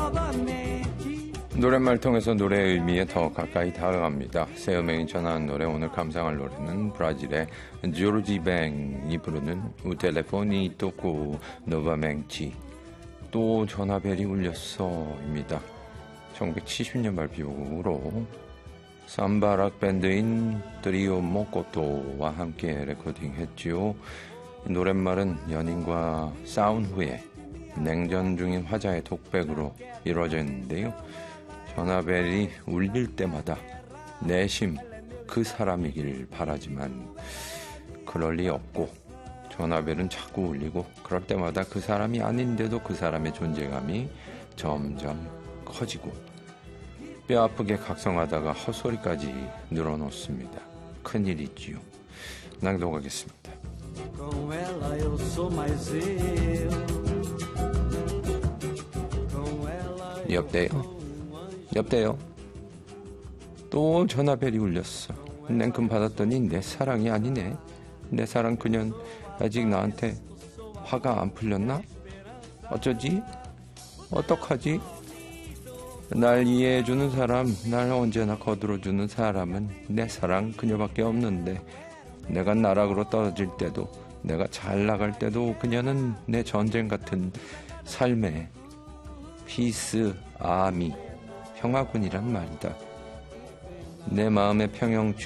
노랫말 통해서 노래의 의미에 더 가까이 다가갑니다. 새 음행이 전하는 노래, 오늘 감상할 노래는 브라질의 조르지 뱅이 부르는 우 텔레포니 토코 노바맹치, 또 전화벨이 울렸어입니다. 1970년 발표곡으로 삼바락 밴드인 트리오 모코토와 함께 레코딩했지요. 노랫말은 연인과 싸운 후에 냉전 중인 화자의 독백으로 이루어져 있는데요. 전화벨이 울릴 때마다 내심 그 사람이길 바라지만 그럴 리 없고, 전화벨은 자꾸 울리고 그럴 때마다 그 사람이 아닌데도 그 사람의 존재감이 점점 커지고 뼈 아프게 각성하다가 헛소리까지 늘어놓습니다. 큰일이지요. 낭독하겠습니다. Com ela eu sou mais eu. Com ela 여보세요? 또 전화벨이 울렸어. 냉큼 받았더니 내 사랑이 아니네. 내 사랑 그년 아직 나한테 화가 안 풀렸나? 어쩌지? 어떡하지? 날 이해해주는 사람, 날 언제나 거들어주는 사람은 내 사랑 그녀밖에 없는데, 내가 나락으로 떨어질 때도, 내가 잘 나갈 때도 그녀는 내 전쟁 같은 삶의 피스 아미, 평화군이란 말이다. 내 마음의 평형